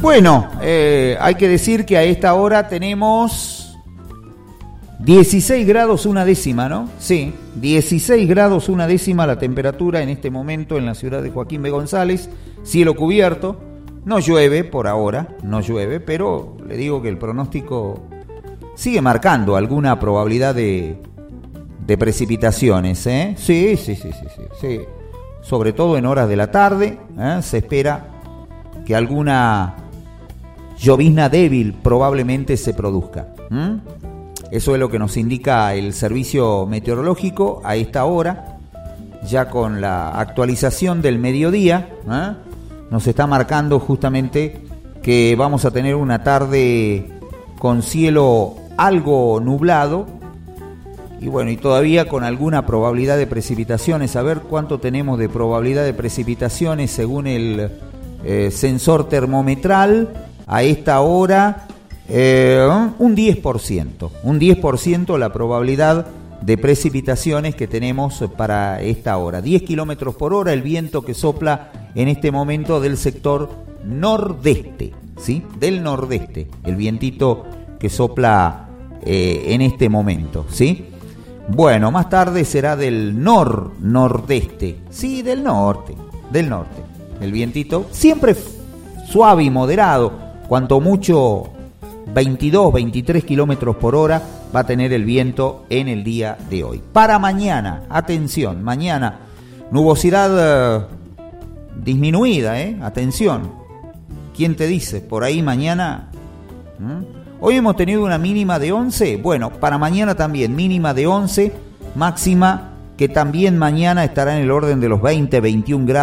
Bueno, hay que decir que a esta hora tenemos 16 grados una décima, ¿no? Sí, 16 grados una décima la temperatura en este momento en la ciudad de Joaquín B. González, cielo cubierto, no llueve por ahora, no llueve, pero le digo que el pronóstico sigue marcando alguna probabilidad de precipitaciones, ¿eh? Sí, sobre todo en horas de la tarde, se espera que alguna llovizna débil probablemente se produzca. Eso es lo que nos indica el servicio meteorológico a esta hora, ya con la actualización del mediodía, nos está marcando justamente que vamos a tener una tarde con cielo algo nublado y bueno, y todavía con alguna probabilidad de precipitaciones. A ver cuánto tenemos de probabilidad de precipitaciones según el sensor termometral a esta hora. Un 10% la probabilidad de precipitaciones que tenemos para esta hora. 10 kilómetros por hora el viento que sopla en este momento del sector nordeste, ¿sí? Del nordeste, el vientito que sopla en este momento, ¿sí? Bueno, más tarde será del nordeste, sí, del norte, el vientito siempre suave y moderado, cuanto mucho 22, 23 kilómetros por hora va a tener el viento en el día de hoy. Para mañana, atención, mañana, nubosidad disminuida, atención. ¿Quién te dice? Por ahí mañana. Hoy hemos tenido una mínima de 11, bueno, para mañana también, mínima de 11, máxima que también mañana estará en el orden de los 20, 21 grados.